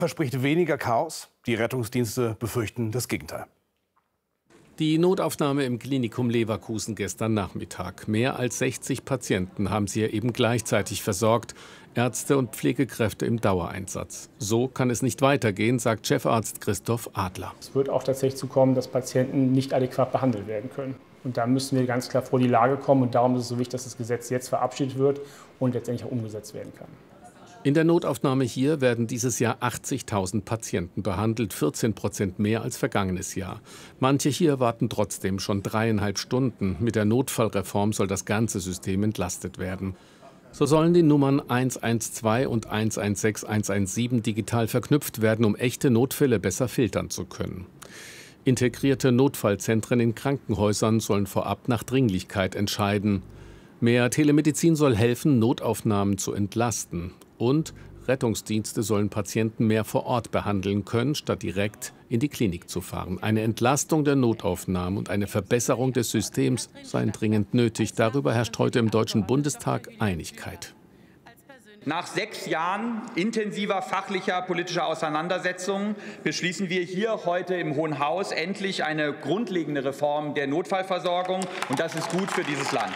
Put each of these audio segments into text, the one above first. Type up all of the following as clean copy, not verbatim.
verspricht weniger Chaos. Die Rettungsdienste befürchten das Gegenteil. Die Notaufnahme im Klinikum Leverkusen gestern Nachmittag. Mehr als 60 Patienten haben sie eben gleichzeitig versorgt. Ärzte und Pflegekräfte im Dauereinsatz. So kann es nicht weitergehen, sagt Chefarzt Christoph Adler. Es wird auch tatsächlich zu kommen, dass Patienten nicht adäquat behandelt werden können. Und da müssen wir ganz klar vor die Lage kommen. Und darum ist es so wichtig, dass das Gesetz jetzt verabschiedet wird und letztendlich auch umgesetzt werden kann. In der Notaufnahme hier werden dieses Jahr 80.000 Patienten behandelt, 14% mehr als vergangenes Jahr. Manche hier warten trotzdem schon 3,5 Stunden. Mit der Notfallreform soll das ganze System entlastet werden. So sollen die Nummern 112 und 116, 117 digital verknüpft werden, um echte Notfälle besser filtern zu können. Integrierte Notfallzentren in Krankenhäusern sollen vorab nach Dringlichkeit entscheiden. Mehr Telemedizin soll helfen, Notaufnahmen zu entlasten. Und Rettungsdienste sollen Patienten mehr vor Ort behandeln können, statt direkt in die Klinik zu fahren. Eine Entlastung der Notaufnahmen und eine Verbesserung des Systems seien dringend nötig. Darüber herrscht heute im Deutschen Bundestag Einigkeit. Nach 6 Jahren intensiver fachlicher politischer Auseinandersetzungen beschließen wir hier heute im Hohen Haus endlich eine grundlegende Reform der Notfallversorgung. Und das ist gut für dieses Land.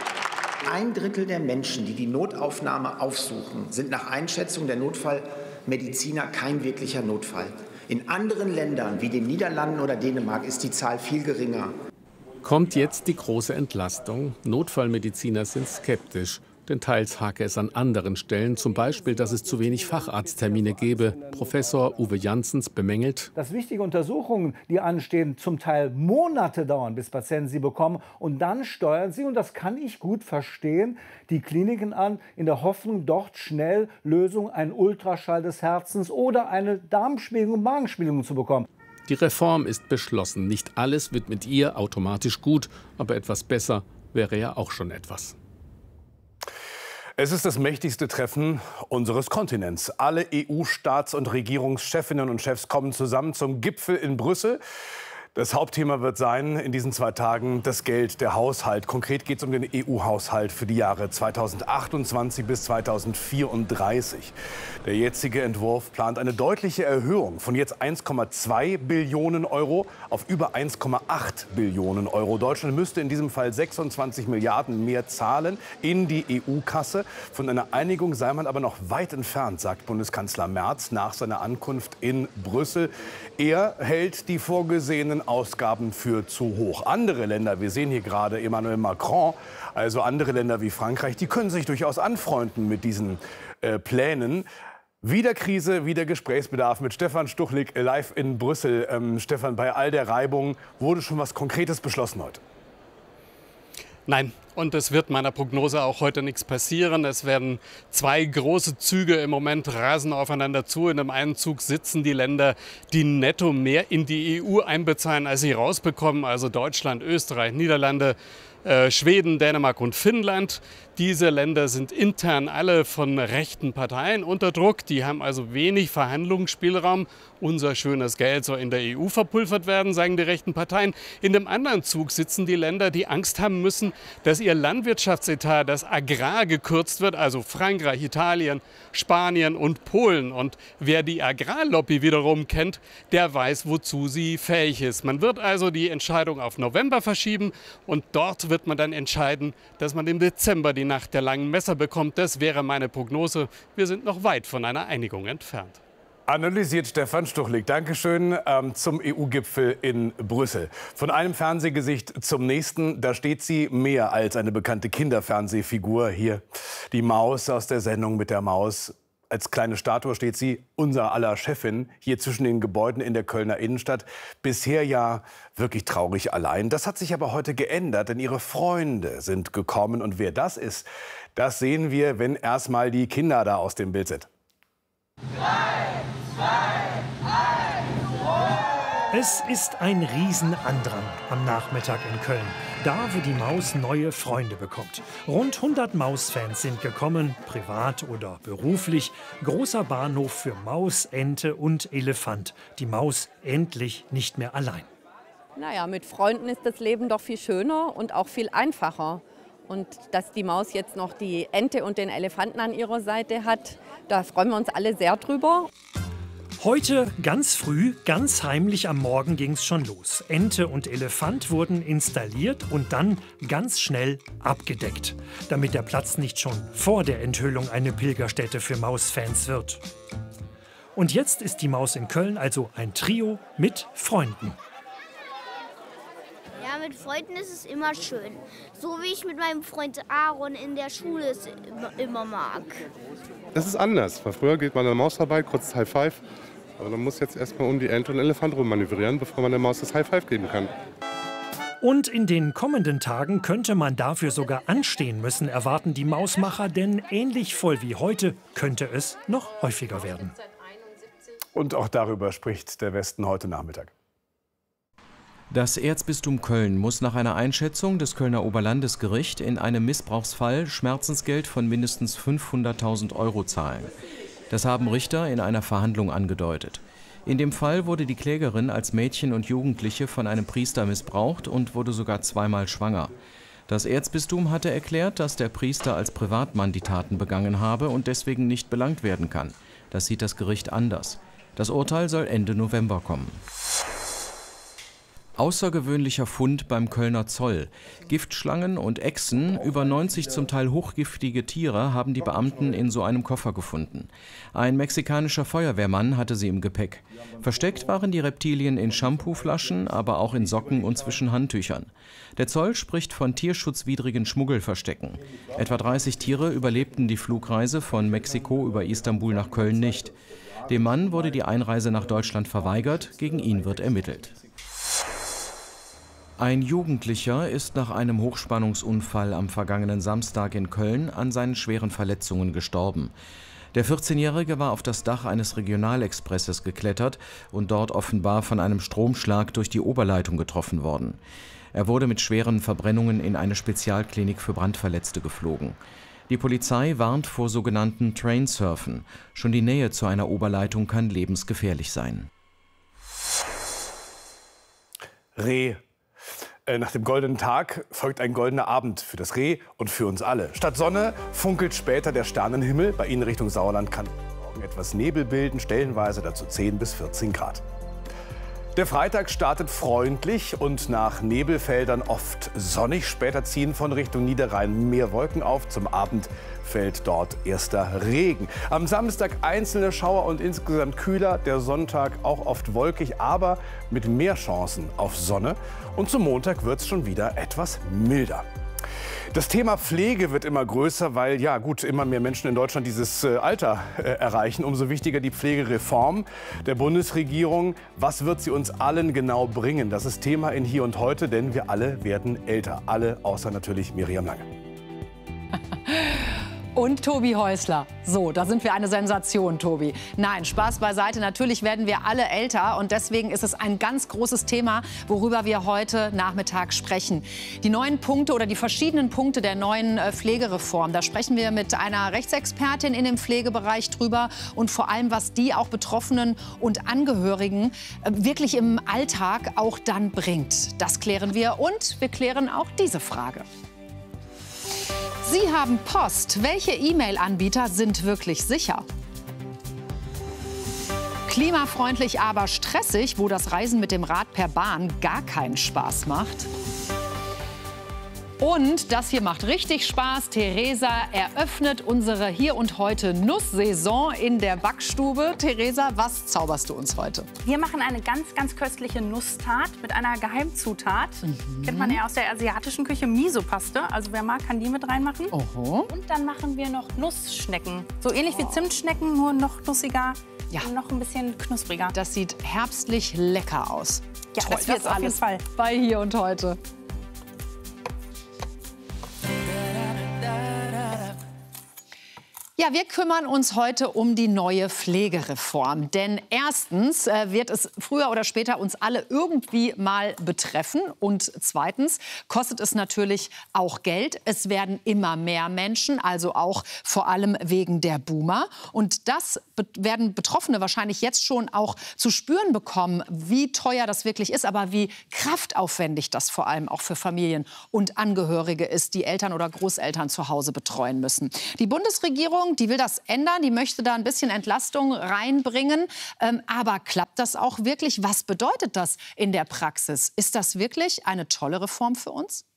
1/3 der Menschen, die die Notaufnahme aufsuchen, sind nach Einschätzung der Notfallmediziner kein wirklicher Notfall. In anderen Ländern wie den Niederlanden oder Dänemark ist die Zahl viel geringer. Kommt jetzt die große Entlastung? Notfallmediziner sind skeptisch. Denn teils hake es an anderen Stellen, zum Beispiel, dass es zu wenig Facharzttermine gebe. Professor Uwe Janssens bemängelt: Dass wichtige Untersuchungen, die anstehen, zum Teil Monate dauern, bis Patienten sie bekommen. Und dann steuern sie, und das kann ich gut verstehen, die Kliniken an, in der Hoffnung, dort schnell Lösungen, einen Ultraschall des Herzens oder eine Darmspiegelung, Magenspiegelung zu bekommen. Die Reform ist beschlossen. Nicht alles wird mit ihr automatisch gut, aber etwas besser wäre ja auch schon etwas. Es ist das mächtigste Treffen unseres Kontinents. Alle EU-Staats- und Regierungschefinnen und Chefs kommen zusammen zum Gipfel in Brüssel. Das Hauptthema wird sein in diesen 2 Tagen das Geld, der Haushalt. Konkret geht es um den EU-Haushalt für die Jahre 2028 bis 2034. Der jetzige Entwurf plant eine deutliche Erhöhung von jetzt 1,2 Billionen Euro auf über 1,8 Billionen Euro. Deutschland müsste in diesem Fall 26 Milliarden mehr zahlen in die EU-Kasse. Von einer Einigung sei man aber noch weit entfernt, sagt Bundeskanzler Merz nach seiner Ankunft in Brüssel. Er hält die vorgesehenen Ausgaben für zu hoch. Andere Länder, wir sehen hier gerade Emmanuel Macron, also andere Länder wie Frankreich, die können sich durchaus anfreunden mit diesen Plänen. Wieder Krise, wieder Gesprächsbedarf mit Stefan Stuchlik live in Brüssel. Stefan, bei all der Reibung wurde schon was Konkretes beschlossen heute? Nein, und es wird meiner Prognose auch heute nichts passieren. Es werden 2 große Züge im Moment rasen aufeinander zu. In dem einen Zug sitzen die Länder, die netto mehr in die EU einbezahlen, als sie rausbekommen. Also Deutschland, Österreich, Niederlande, Schweden, Dänemark und Finnland. Diese Länder sind intern alle von rechten Parteien unter Druck. Die haben also wenig Verhandlungsspielraum. Unser schönes Geld soll in der EU verpulvert werden, sagen die rechten Parteien. In dem anderen Zug sitzen die Länder, die Angst haben müssen, dass ihr Landwirtschaftsetat, das Agrar, gekürzt wird. Also Frankreich, Italien, Spanien und Polen. Und wer die Agrarlobby wiederum kennt, der weiß, wozu sie fähig ist. Man wird also die Entscheidung auf November verschieben und dort wird man dann entscheiden, dass man im Dezember die Nacht der langen Messer bekommt. Das wäre meine Prognose. Wir sind noch weit von einer Einigung entfernt. Analysiert Stefan Stuchlik. Dankeschön zum EU-Gipfel in Brüssel. Von einem Fernsehgesicht zum nächsten. Da steht sie, mehr als eine bekannte Kinderfernsehfigur. Hier die Maus aus der Sendung mit der Maus. Als kleine Statue steht sie, unser aller Chefin, hier zwischen den Gebäuden in der Kölner Innenstadt. Bisher ja wirklich traurig allein. Das hat sich aber heute geändert, denn ihre Freunde sind gekommen. Und wer das ist, das sehen wir, wenn erst mal die Kinder da aus dem Bild sind. 3, 2, 1, Es ist ein Riesenandrang am Nachmittag in Köln, da wo die Maus neue Freunde bekommt. Rund 100 Mausfans sind gekommen, privat oder beruflich. Großer Bahnhof für Maus, Ente und Elefant. Die Maus endlich nicht mehr allein. Naja, mit Freunden ist das Leben doch viel schöner und auch viel einfacher. Und dass die Maus jetzt noch die Ente und den Elefanten an ihrer Seite hat, da freuen wir uns alle sehr drüber. Heute ganz früh, ganz heimlich am Morgen ging's schon los. Ente und Elefant wurden installiert und dann ganz schnell abgedeckt, damit der Platz nicht schon vor der Enthüllung eine Pilgerstätte für Mausfans wird. Und jetzt ist die Maus in Köln also ein Trio mit Freunden. Ja, mit Freunden ist es immer schön. So wie ich mit meinem Freund Aaron in der Schule es immer mag. Es ist anders, weil früher geht man an der Maus vorbei, kurz High Five. Aber man muss jetzt erstmal um die Ente und den Elefant rummanövrieren, bevor man der Maus das High Five geben kann. Und in den kommenden Tagen könnte man dafür sogar anstehen müssen, erwarten die Mausmacher, denn ähnlich voll wie heute könnte es noch häufiger werden. Und auch darüber spricht der Westen heute Nachmittag. Das Erzbistum Köln muss nach einer Einschätzung des Kölner Oberlandesgerichts in einem Missbrauchsfall Schmerzensgeld von mindestens 500.000 € zahlen. Das haben Richter in einer Verhandlung angedeutet. In dem Fall wurde die Klägerin als Mädchen und Jugendliche von einem Priester missbraucht und wurde sogar zweimal schwanger. Das Erzbistum hatte erklärt, dass der Priester als Privatmann die Taten begangen habe und deswegen nicht belangt werden kann. Das sieht das Gericht anders. Das Urteil soll Ende November kommen. Außergewöhnlicher Fund beim Kölner Zoll. Giftschlangen und Echsen, über 90 zum Teil hochgiftige Tiere, haben die Beamten in so einem Koffer gefunden. Ein mexikanischer Feuerwehrmann hatte sie im Gepäck. Versteckt waren die Reptilien in Shampooflaschen, aber auch in Socken und zwischen Handtüchern. Der Zoll spricht von tierschutzwidrigen Schmuggelverstecken. Etwa 30 Tiere überlebten die Flugreise von Mexiko über Istanbul nach Köln nicht. Dem Mann wurde die Einreise nach Deutschland verweigert, gegen ihn wird ermittelt. Ein Jugendlicher ist nach einem Hochspannungsunfall am vergangenen Samstag in Köln an seinen schweren Verletzungen gestorben. Der 14-Jährige war auf das Dach eines Regionalexpresses geklettert und dort offenbar von einem Stromschlag durch die Oberleitung getroffen worden. Er wurde mit schweren Verbrennungen in eine Spezialklinik für Brandverletzte geflogen. Die Polizei warnt vor sogenannten Trainsurfen. Schon die Nähe zu einer Oberleitung kann lebensgefährlich sein. Reh. Nach dem goldenen Tag folgt ein goldener Abend für das Reh und für uns alle. Statt Sonne funkelt später der Sternenhimmel. Bei Ihnen Richtung Sauerland kann morgen etwas Nebel bilden, stellenweise dazu 10 bis 14 Grad. Der Freitag startet freundlich und nach Nebelfeldern oft sonnig. Später ziehen von Richtung Niederrhein mehr Wolken auf. Zum Abend fällt dort erster Regen. Am Samstag einzelne Schauer und insgesamt kühler. Der Sonntag auch oft wolkig, aber mit mehr Chancen auf Sonne. Und zum Montag wird es schon wieder etwas milder. Das Thema Pflege wird immer größer, weil ja gut, immer mehr Menschen in Deutschland dieses Alter erreichen. Umso wichtiger die Pflegereform der Bundesregierung. Was wird sie uns allen genau bringen? Das ist Thema in Hier und Heute, denn wir alle werden älter. Alle, außer natürlich Miriam Lange. Und Tobi Häusler. So, da sind wir eine Sensation, Tobi. Nein, Spaß beiseite. Natürlich werden wir alle älter und deswegen ist es ein ganz großes Thema, worüber wir heute Nachmittag sprechen. Die neuen Punkte oder die verschiedenen Punkte der neuen Pflegereform. Da sprechen wir mit einer Rechtsexpertin in dem Pflegebereich drüber und vor allem, was die auch Betroffenen und Angehörigen wirklich im Alltag auch dann bringt. Das klären wir und wir klären auch diese Frage. Sie haben Post. Welche E-Mail-Anbieter sind wirklich sicher? Klimafreundlich, aber stressig, wo das Reisen mit dem Rad per Bahn gar keinen Spaß macht. Und das hier macht richtig Spaß. Theresa eröffnet unsere Hier und Heute Nusssaison in der Backstube. Theresa, was zauberst du uns heute? Wir machen eine ganz, ganz köstliche Nusstat mit einer Geheimzutat. Kennt man ja aus der asiatischen Küche, Miso-Paste. Also wer mag, kann die mit reinmachen. Oho. Und dann machen wir noch Nussschnecken. So ähnlich wie Zimtschnecken, nur noch nussiger und noch ein bisschen knuspriger. Das sieht herbstlich lecker aus. Ja, toll, das wird's auf jeden Fall. Bei Hier und Heute. Ja, wir kümmern uns heute um die neue Pflegereform. Denn erstens wird es früher oder später uns alle irgendwie mal betreffen. Und zweitens kostet es natürlich auch Geld. Es werden immer mehr Menschen, also auch vor allem wegen der Boomer. Und das werden Betroffene wahrscheinlich jetzt schon auch zu spüren bekommen, wie teuer das wirklich ist, aber wie kraftaufwendig das vor allem auch für Familien und Angehörige ist, die Eltern oder Großeltern zu Hause betreuen müssen. Die Bundesregierung, Regierung, die will das ändern, die möchte da ein bisschen Entlastung reinbringen. Aber klappt das auch wirklich? Was bedeutet das in der Praxis? Ist das wirklich eine tolle Reform für uns?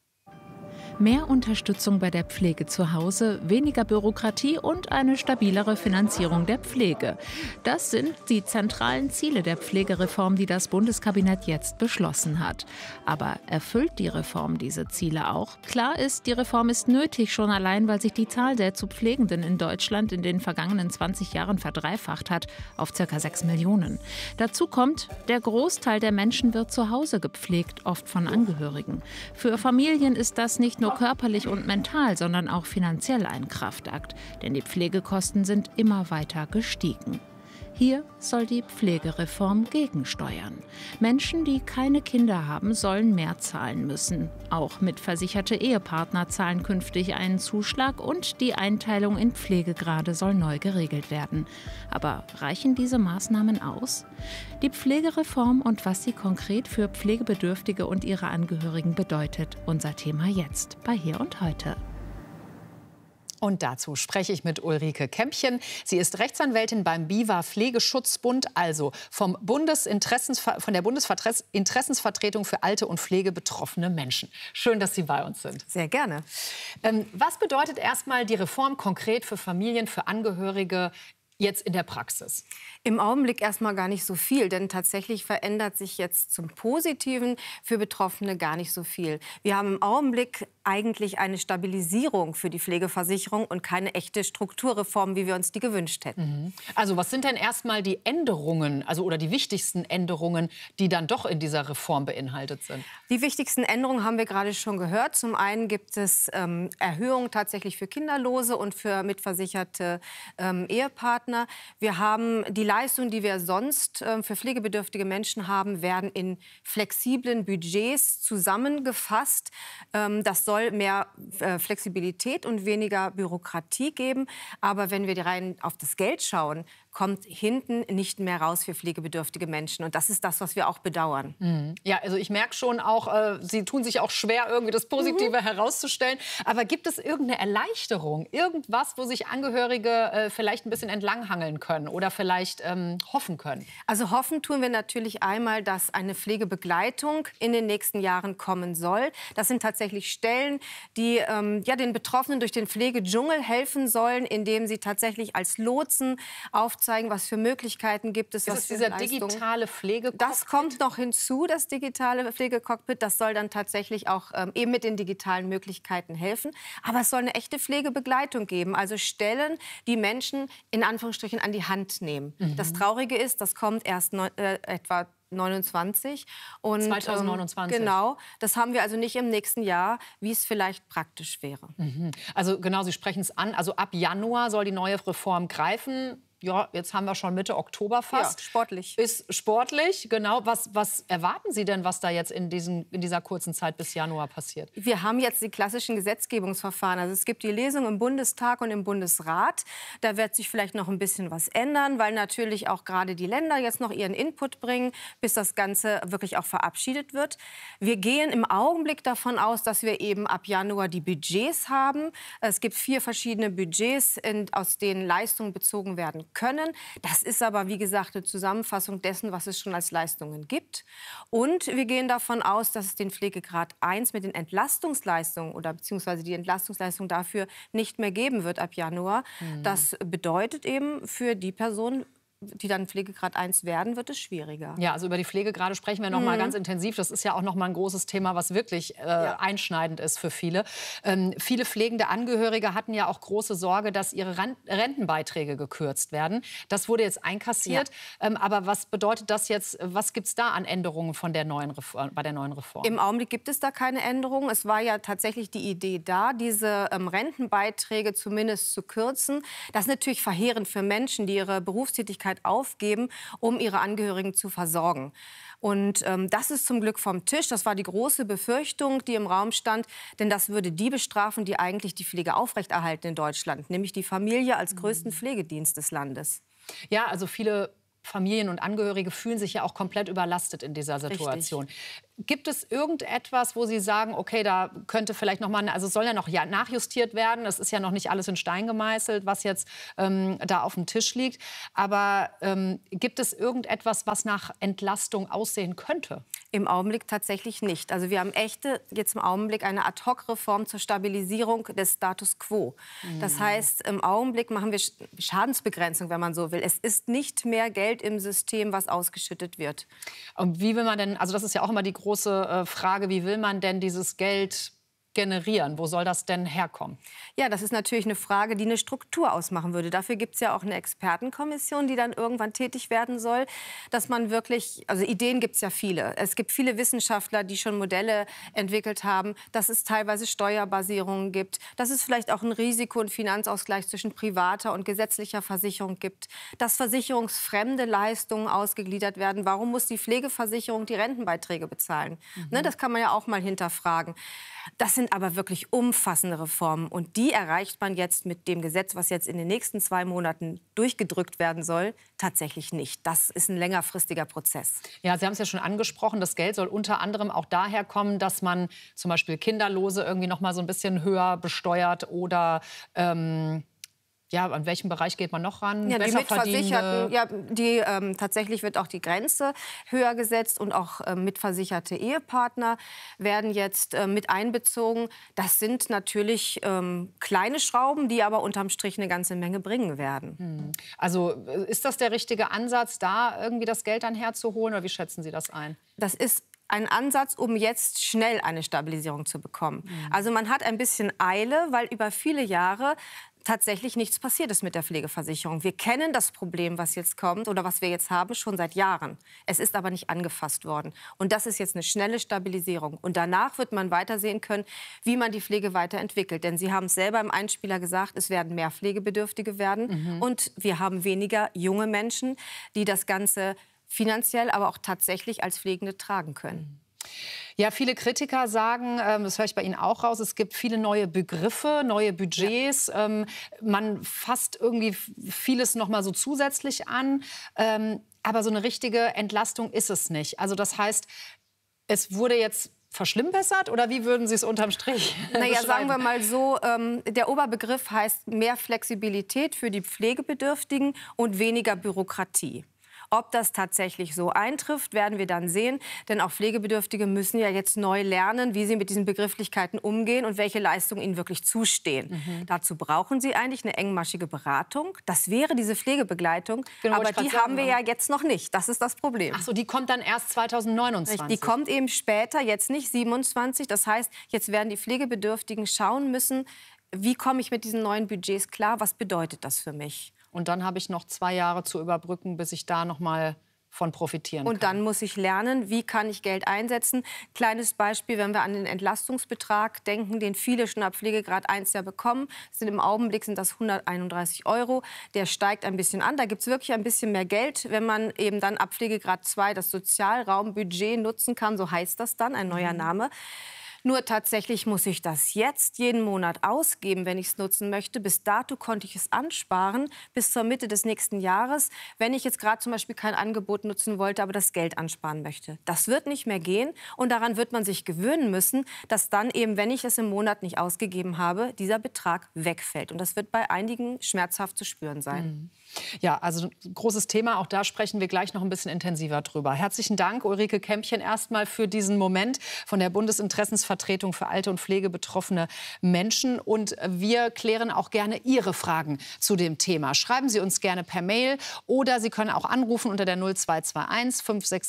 Mehr Unterstützung bei der Pflege zu Hause, weniger Bürokratie und eine stabilere Finanzierung der Pflege. Das sind die zentralen Ziele der Pflegereform, die das Bundeskabinett jetzt beschlossen hat. Aber erfüllt die Reform diese Ziele auch? Klar ist, die Reform ist nötig, schon allein, weil sich die Zahl der zu Pflegenden in Deutschland in den vergangenen 20 Jahren verdreifacht hat auf ca. 6 Millionen. Dazu kommt, der Großteil der Menschen wird zu Hause gepflegt, oft von Angehörigen. Für Familien ist das nicht nur körperlich und mental, sondern auch finanziell ein Kraftakt. Denn die Pflegekosten sind immer weiter gestiegen. Hier soll die Pflegereform gegensteuern. Menschen, die keine Kinder haben, sollen mehr zahlen müssen. Auch mitversicherte Ehepartner zahlen künftig einen Zuschlag und die Einteilung in Pflegegrade soll neu geregelt werden. Aber reichen diese Maßnahmen aus? Die Pflegereform und was sie konkret für Pflegebedürftige und ihre Angehörigen bedeutet, unser Thema jetzt bei Hier und Heute. Und dazu spreche ich mit Ulrike Kämpchen. Sie ist Rechtsanwältin beim BIVA Pflegeschutzbund, also von der Bundesinteressensvertretung für alte und pflegebetroffene Menschen. Schön, dass Sie bei uns sind. Sehr gerne. Was bedeutet erstmal die Reform konkret für Familien, für Angehörige jetzt in der Praxis? Im Augenblick erstmal gar nicht so viel, denn tatsächlich verändert sich jetzt zum Positiven für Betroffene gar nicht so viel. Wir haben im Augenblick eigentlich eine Stabilisierung für die Pflegeversicherung und keine echte Strukturreform, wie wir uns die gewünscht hätten. Also was sind denn erstmal die Änderungen, oder die wichtigsten Änderungen, die dann doch in dieser Reform beinhaltet sind? Die wichtigsten Änderungen haben wir gerade schon gehört. Zum einen gibt es Erhöhungen tatsächlich für Kinderlose und für mitversicherte Ehepartner. Wir haben die Leistungen, die wir sonst für pflegebedürftige Menschen haben, werden in flexiblen Budgets zusammengefasst. Das soll mehr Flexibilität und weniger Bürokratie geben. Aber wenn wir rein auf das Geld schauen, kommt hinten nicht mehr raus für pflegebedürftige Menschen. Und das ist das, was wir auch bedauern. Ja, also ich merke schon auch, Sie tun sich auch schwer, irgendwie das Positive herauszustellen. Aber gibt es irgendeine Erleichterung, irgendwas, wo sich Angehörige vielleicht ein bisschen entlanghangeln können oder vielleicht hoffen können? Also hoffen tun wir natürlich einmal, dass eine Pflegebegleitung in den nächsten Jahren kommen soll. Das sind tatsächlich Stellen, die den Betroffenen durch den Pflegedschungel helfen sollen, indem sie tatsächlich als Lotsen aufzeigen, was für Möglichkeiten gibt es. Ist es dieser digitale Pflegecockpit? Das kommt noch hinzu, das digitale Pflegecockpit. Das soll dann tatsächlich auch eben mit den digitalen Möglichkeiten helfen. Aber es soll eine echte Pflegebegleitung geben. Also Stellen, die Menschen in Anführungsstrichen an die Hand nehmen. Das Traurige ist, das kommt erst etwa 29 und 2029. Genau, das haben wir also nicht im nächsten Jahr, wie es vielleicht praktisch wäre. Also genau, Sie sprechen es an. Also ab Januar soll die neue Reform greifen. Ja, jetzt haben wir schon Mitte Oktober fast. Ja, sportlich. Ist sportlich, genau. Was erwarten Sie denn, was da jetzt in dieser kurzen Zeit bis Januar passiert? Wir haben jetzt die klassischen Gesetzgebungsverfahren. Also es gibt die Lesung im Bundestag und im Bundesrat. Da wird sich vielleicht noch ein bisschen was ändern, weil natürlich auch gerade die Länder jetzt noch ihren Input bringen, bis das Ganze wirklich auch verabschiedet wird. Wir gehen im Augenblick davon aus, dass wir eben ab Januar die Budgets haben. Es gibt 4 verschiedene Budgets, aus denen Leistungen bezogen werden können. Das ist aber, wie gesagt, eine Zusammenfassung dessen, was es schon als Leistungen gibt. Und wir gehen davon aus, dass es den Pflegegrad 1 mit den Entlastungsleistungen oder beziehungsweise die Entlastungsleistung dafür nicht mehr geben wird ab Januar. Das bedeutet eben für die Personen, die dann Pflegegrad 1 werden, wird es schwieriger. Ja, also über die Pflegegrade sprechen wir noch mal ganz intensiv. Das ist ja auch noch mal ein großes Thema, was wirklich einschneidend ist für viele. Viele pflegende Angehörige hatten ja auch große Sorge, dass ihre Rentenbeiträge gekürzt werden. Das wurde jetzt einkassiert. Ja. Aber was bedeutet das jetzt? Was gibt es da an Änderungen bei der neuen Reform? Im Augenblick gibt es da keine Änderungen. Es war ja tatsächlich die Idee da, diese Rentenbeiträge zumindest zu kürzen. Das ist natürlich verheerend für Menschen, die ihre Berufstätigkeit aufgeben, um ihre Angehörigen zu versorgen. Und das ist zum Glück vom Tisch. Das war die große Befürchtung, die im Raum stand. Denn das würde die bestrafen, die eigentlich die Pflege aufrechterhalten in Deutschland. Nämlich die Familie als größten Pflegedienst des Landes. Ja, also viele Familien und Angehörige fühlen sich ja auch komplett überlastet in dieser Situation. Richtig. Gibt es irgendetwas, wo Sie sagen, okay, da könnte vielleicht noch mal, also es soll ja noch nachjustiert werden, es ist ja noch nicht alles in Stein gemeißelt, was jetzt da auf dem Tisch liegt, aber gibt es irgendetwas, was nach Entlastung aussehen könnte? Im Augenblick tatsächlich nicht. Also wir haben jetzt im Augenblick eine Ad-hoc-Reform zur Stabilisierung des Status quo. Das heißt, im Augenblick machen wir Schadensbegrenzung, wenn man so will. Es ist nicht mehr Geld im System, was ausgeschüttet wird. Und wie will man denn, also das ist ja auch immer die große Frage, wie will man denn dieses Geld generieren? Wo soll das denn herkommen? Ja, das ist natürlich eine Frage, die eine Struktur ausmachen würde. Dafür gibt es ja auch eine Expertenkommission, die dann irgendwann tätig werden soll, dass man wirklich, also Ideen gibt es ja viele. Es gibt viele Wissenschaftler, die schon Modelle entwickelt haben, dass es teilweise Steuerbasierungen gibt, dass es vielleicht auch ein Risiko- und Finanzausgleich zwischen privater und gesetzlicher Versicherung gibt, dass versicherungsfremde Leistungen ausgegliedert werden. Warum muss die Pflegeversicherung die Rentenbeiträge bezahlen? Ne, das kann man ja auch mal hinterfragen. Das sind aber wirklich umfassende Reformen. Und die erreicht man jetzt mit dem Gesetz, was jetzt in den nächsten 2 Monaten durchgedrückt werden soll, tatsächlich nicht. Das ist ein längerfristiger Prozess. Ja, Sie haben es ja schon angesprochen. Das Geld soll unter anderem auch daher kommen, dass man zum Beispiel Kinderlose irgendwie noch mal so ein bisschen höher besteuert oder ja, an welchem Bereich geht man noch ran? Ja, die Mitversicherten, ja, tatsächlich wird auch die Grenze höher gesetzt und auch mitversicherte Ehepartner werden jetzt mit einbezogen. Das sind natürlich kleine Schrauben, die aber unterm Strich eine ganze Menge bringen werden. Also ist das der richtige Ansatz, da irgendwie das Geld dann herzuholen, oder wie schätzen Sie das ein? Das ist ein Ansatz, um jetzt schnell eine Stabilisierung zu bekommen. Also man hat ein bisschen Eile, weil über viele Jahre tatsächlich nichts passiert ist mit der Pflegeversicherung. Wir kennen das Problem, was jetzt kommt oder was wir jetzt haben, schon seit Jahren. Es ist aber nicht angefasst worden. Und das ist jetzt eine schnelle Stabilisierung. Und danach wird man weitersehen können, wie man die Pflege weiterentwickelt. Denn Sie haben es selber im Einspieler gesagt, es werden mehr Pflegebedürftige werden. Und wir haben weniger junge Menschen, die das Ganze finanziell, aber auch tatsächlich als Pflegende tragen können. Ja, viele Kritiker sagen, das höre ich bei Ihnen auch raus, es gibt viele neue Begriffe, neue Budgets. Ja. Man fasst irgendwie vieles noch mal so zusätzlich an. Aber so eine richtige Entlastung ist es nicht. Also das heißt, es wurde jetzt verschlimmbessert, oder wie würden Sie es unterm Strich beschreiben? Sagen wir mal so, der Oberbegriff heißt mehr Flexibilität für die Pflegebedürftigen und weniger Bürokratie. Ob das tatsächlich so eintrifft, werden wir dann sehen. Denn auch Pflegebedürftige müssen ja jetzt neu lernen, wie sie mit diesen Begrifflichkeiten umgehen und welche Leistungen ihnen wirklich zustehen. Dazu brauchen sie eigentlich eine engmaschige Beratung. Das wäre diese Pflegebegleitung. Genau, aber die haben wir ja jetzt noch nicht. Das ist das Problem. Ach so, die kommt dann erst 2029? Die kommt eben später, jetzt nicht 27. Das heißt, jetzt werden die Pflegebedürftigen schauen müssen, wie komme ich mit diesen neuen Budgets klar? Was bedeutet das für mich? Und dann habe ich noch 2 Jahre zu überbrücken, bis ich da noch mal von profitieren kann. Und dann muss ich lernen, wie kann ich Geld einsetzen. Kleines Beispiel, wenn wir an den Entlastungsbetrag denken, den viele schon ab Pflegegrad 1 ja bekommen. Im Augenblick sind das 131 €. Der steigt ein bisschen an. Da gibt es wirklich ein bisschen mehr Geld, wenn man eben dann ab Pflegegrad 2 das Sozialraumbudget nutzen kann. So heißt das dann, ein neuer Name. Nur tatsächlich muss ich das jetzt jeden Monat ausgeben, wenn ich es nutzen möchte. Bis dato konnte ich es ansparen, bis zur Mitte des nächsten Jahres, wenn ich jetzt gerade zum Beispiel kein Angebot nutzen wollte, aber das Geld ansparen möchte. Das wird nicht mehr gehen und daran wird man sich gewöhnen müssen, dass dann eben, wenn ich es im Monat nicht ausgegeben habe, dieser Betrag wegfällt. Und das wird bei einigen schmerzhaft zu spüren sein. Ja, also großes Thema. Auch da sprechen wir gleich noch ein bisschen intensiver drüber. Herzlichen Dank, Ulrike Kämpchen, erstmal für diesen Moment von der Bundesinteressensvertretung für alte und pflegebetroffene Menschen. Und wir klären auch gerne Ihre Fragen zu dem Thema. Schreiben Sie uns gerne per Mail oder Sie können auch anrufen unter der 0221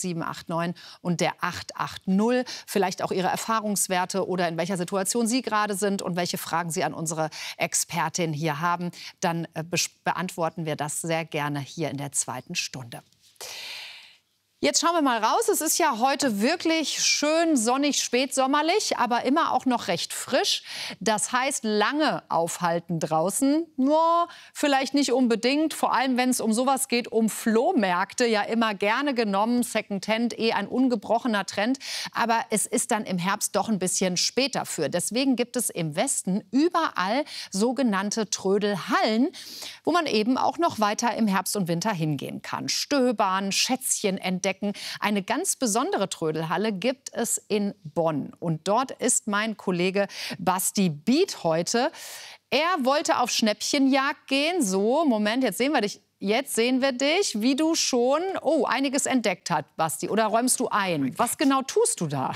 56789 und der 880. Vielleicht auch Ihre Erfahrungswerte oder in welcher Situation Sie gerade sind und welche Fragen Sie an unsere Expertin hier haben. Dann beantworten wir das sehr gerne hier in der zweiten Stunde. Jetzt schauen wir mal raus. Es ist ja heute wirklich schön sonnig, spätsommerlich, aber immer auch noch recht frisch. Das heißt, lange aufhalten draußen, nur vielleicht nicht unbedingt. Vor allem, wenn es um sowas geht, um Flohmärkte, ja immer gerne genommen. Secondhand, ein ungebrochener Trend. Aber es ist dann im Herbst doch ein bisschen spät dafür. Deswegen gibt es im Westen überall sogenannte Trödelhallen, wo man eben auch noch weiter im Herbst und Winter hingehen kann. Stöbern, Schätzchen entdecken. Eine ganz besondere Trödelhalle gibt es in Bonn. Und dort ist mein Kollege Basti Biet heute. Er wollte auf Schnäppchenjagd gehen. So, Moment, jetzt sehen wir dich. Jetzt sehen wir dich, wie du schon einiges entdeckt hast, Basti. Oder räumst du ein? Was genau tust du da?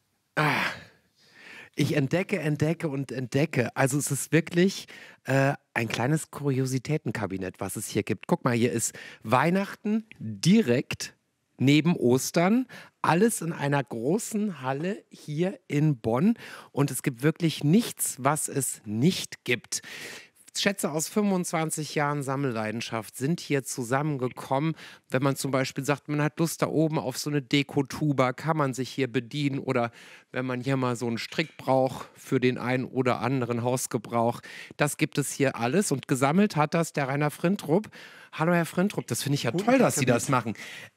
Ich entdecke und entdecke. Also es ist wirklich ein kleines Kuriositätenkabinett, was es hier gibt. Guck mal, hier ist Weihnachten direkt neben Ostern. Alles in einer großen Halle hier in Bonn. Und es gibt wirklich nichts, was es nicht gibt. Schätze aus 25 Jahren Sammelleidenschaft sind hier zusammengekommen. Wenn man zum Beispiel sagt, man hat Lust da oben auf so eine Dekotuba, kann man sich hier bedienen. Oder wenn man hier mal so einen Strick braucht für den einen oder anderen Hausgebrauch. Das gibt es hier alles. Und gesammelt hat das der Rainer Frintrup. Hallo Herr Frintrup, das finde ich ja toll, dass Sie das machen.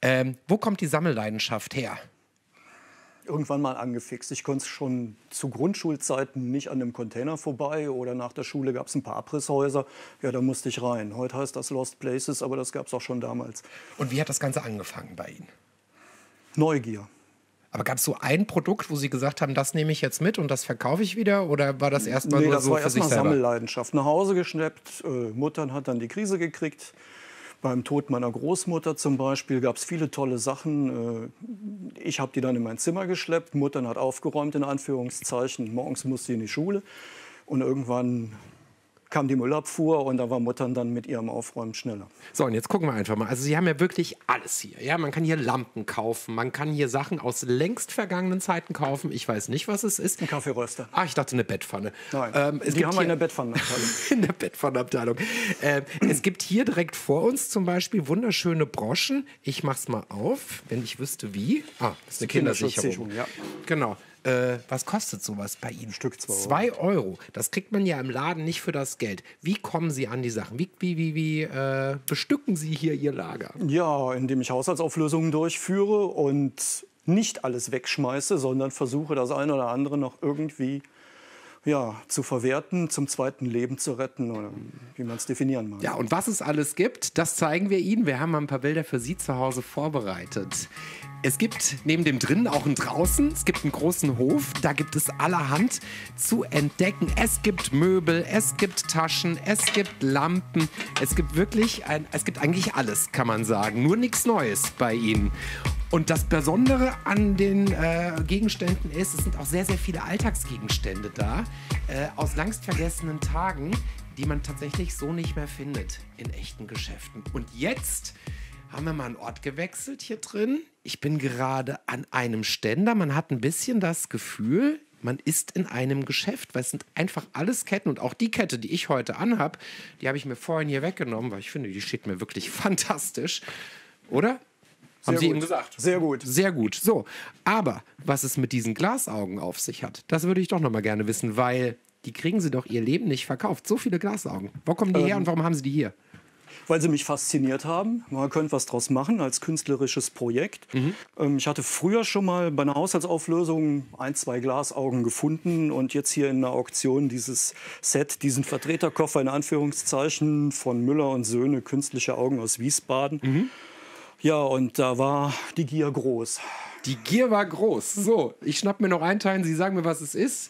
Wo kommt die Sammelleidenschaft her? Irgendwann mal angefixt. Ich konnte schon zu Grundschulzeiten nicht an einem Container vorbei oder nach der Schule gab es ein paar Abrisshäuser. Ja, da musste ich rein. Heute heißt das Lost Places, aber das gab es auch schon damals. Und wie hat das Ganze angefangen bei Ihnen? Neugier. Aber gab es so ein Produkt, wo Sie gesagt haben, das nehme ich jetzt mit und das verkaufe ich wieder? Oder war das erstmal nur so für sich selber? Das war erstmal Sammelleidenschaft. Nach Hause geschleppt, Muttern hat dann die Krise gekriegt. Beim Tod meiner Großmutter zum Beispiel gab es viele tolle Sachen. Ich habe die dann in mein Zimmer geschleppt. Muttern hat aufgeräumt, in Anführungszeichen. Morgens musste sie in die Schule. Und irgendwann kam die Müllabfuhr und da war Muttern dann mit ihrem Aufräumen schneller. So, und jetzt gucken wir einfach mal. Also Sie haben ja wirklich alles hier. Ja, man kann hier Lampen kaufen, man kann hier Sachen aus längst vergangenen Zeiten kaufen. Ich weiß nicht, was es ist. Ein Kaffeeröster. Ich dachte eine Bettpfanne. Nein, die haben wir in der Bettpfannenabteilung. In der Bettpfannenabteilung. Es gibt hier direkt vor uns zum Beispiel wunderschöne Broschen. Ich mach's mal auf, wenn ich wüsste wie. Das ist eine Kindersicherung. Ja. Genau. Was kostet sowas bei Ihnen? Stück 2 Euro. 2 Euro. Das kriegt man ja im Laden nicht für das Geld. Wie kommen Sie an die Sachen? Wie bestücken Sie hier Ihr Lager? Ja, indem ich Haushaltsauflösungen durchführe und nicht alles wegschmeiße, sondern versuche, das eine oder andere noch irgendwie zu verwerten, zum zweiten Leben zu retten oder wie man es definieren mag. Ja, und was es alles gibt, das zeigen wir Ihnen. Wir haben mal ein paar Bilder für Sie zu Hause vorbereitet. Es gibt neben dem Drinnen auch ein Draußen. Es gibt einen großen Hof. Da gibt es allerhand zu entdecken. Es gibt Möbel, es gibt Taschen, es gibt Lampen. Es gibt eigentlich alles, kann man sagen. Nur nichts Neues bei Ihnen. Und das Besondere an den Gegenständen ist, es sind auch sehr, sehr viele Alltagsgegenstände da, aus längst vergessenen Tagen, die man tatsächlich so nicht mehr findet in echten Geschäften. Und jetzt haben wir mal einen Ort gewechselt hier drin. Ich bin gerade an einem Ständer. Man hat ein bisschen das Gefühl, man ist in einem Geschäft, weil es sind einfach alles Ketten. Und auch die Kette, die ich heute anhab, die habe ich mir vorhin hier weggenommen, weil ich finde, die steht mir wirklich fantastisch. Oder? Haben Sie eben gesagt? Sehr gut. Sehr gut. So, aber was es mit diesen Glasaugen auf sich hat, das würde ich doch noch mal gerne wissen, weil die kriegen Sie doch Ihr Leben nicht verkauft. So viele Glasaugen. Wo kommen die her und warum haben Sie die hier? Weil sie mich fasziniert haben. Man könnte was draus machen als künstlerisches Projekt. Ich hatte früher schon mal bei einer Haushaltsauflösung 1, 2 Glasaugen gefunden und jetzt hier in der Auktion dieses Set, diesen Vertreterkoffer in Anführungszeichen von Müller und Söhne, künstliche Augen aus Wiesbaden. Ja, und da war die Gier groß. Die Gier war groß. So, ich schnapp mir noch einen Teil, Sie sagen mir, was es ist.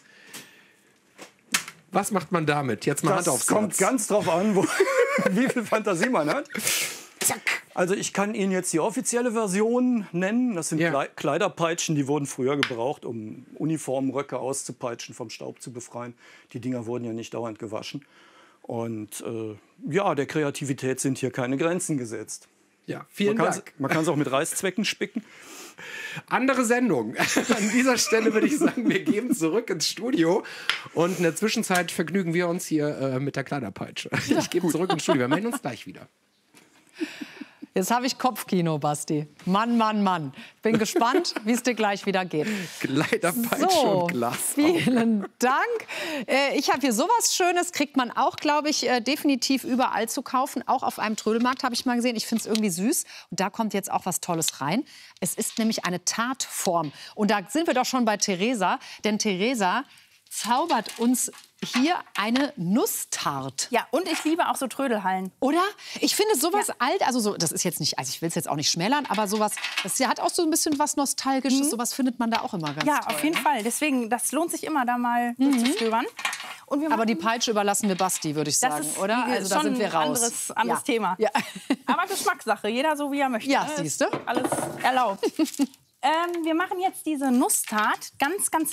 Was macht man damit? Jetzt mal Hand aufs Herz. Das kommt ganz drauf an, wie viel Fantasie man hat. Zack. Also ich kann Ihnen jetzt die offizielle Version nennen. Das sind Kleiderpeitschen, die wurden früher gebraucht, um Uniformröcke auszupeitschen, vom Staub zu befreien. Die Dinger wurden ja nicht dauernd gewaschen. Und der Kreativität sind hier keine Grenzen gesetzt. Ja, vielen Dank. Man kann es auch mit Reißzwecken spicken. Andere Sendung. An dieser Stelle würde ich sagen, wir gehen zurück ins Studio. Und in der Zwischenzeit vergnügen wir uns hier mit der Kleiderpeitsche. Ich gebe zurück ins Studio. Wir melden uns gleich wieder. Jetzt habe ich Kopfkino, Basti. Mann, Mann, Mann. Bin gespannt, wie es dir gleich wieder geht. Gleiterpeitsche und Glas. Vielen Dank. Ich habe hier sowas Schönes, kriegt man auch, glaube ich, definitiv überall zu kaufen. Auch auf einem Trödelmarkt habe ich mal gesehen. Ich finde es irgendwie süß. Und da kommt jetzt auch was Tolles rein. Es ist nämlich eine Tartform. Und da sind wir doch schon bei Theresa. Denn Theresa zaubert uns hier eine Nusstart. Ja, und ich liebe auch so Trödelhallen. Oder? Ich finde sowas alt, also so, das ist jetzt nicht, also ich will es jetzt auch nicht schmälern, aber sowas, das hat auch so ein bisschen was Nostalgisches, sowas findet man da auch immer ganz toll. Ja, auf jeden Fall. Deswegen, das lohnt sich immer, da mal durchzustöbern. Und wir aber die Peitsche überlassen wir Basti, würde ich sagen, oder? Also da sind wir raus. Anderes Thema. Ja. Aber Geschmackssache, jeder so wie er möchte. Ja, siehst du? Alles erlaubt. Wir machen jetzt diese Nusstart ganz, ganz